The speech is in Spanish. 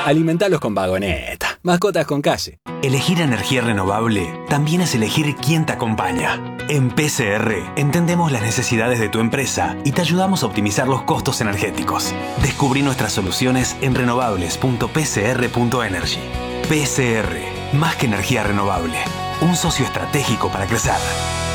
Alimentalos con Vagoneta. Mascotas con calle. Elegir energía renovable también es elegir quién te acompaña. En PCR entendemos las necesidades de tu empresa y te ayudamos a optimizar los costos energéticos. Descubrí nuestras soluciones en renovables.pcr.energy. PCR, más que energía renovable, un socio estratégico para crecer.